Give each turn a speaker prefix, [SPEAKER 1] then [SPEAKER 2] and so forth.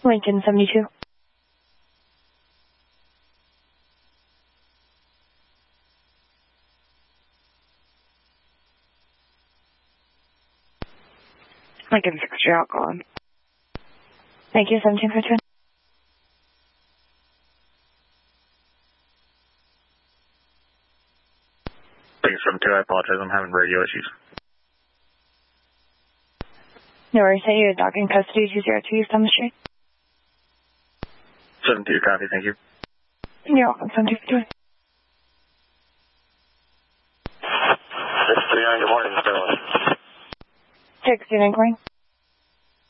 [SPEAKER 1] Lincoln 72.
[SPEAKER 2] Lincoln 60 out, calling.
[SPEAKER 1] Thank you, 1751.
[SPEAKER 3] Thanks, 72. I apologize. I'm having radio issues.
[SPEAKER 1] No worries. Say you're dog in custody 202 East on the street.
[SPEAKER 3] 72, copy. Thank you.
[SPEAKER 1] You're welcome, 1751.
[SPEAKER 3] 639, good morning, Mr.
[SPEAKER 1] 69 going.